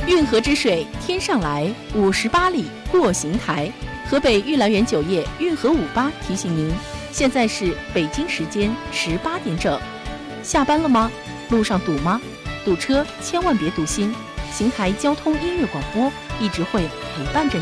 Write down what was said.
运河之水天上来，58里过邢台。河北御来源酒业运河58提醒您，现在是北京时间18点整。下班了吗？路上堵吗？堵车千万别堵心，邢台交通音乐广播一直会陪伴着你。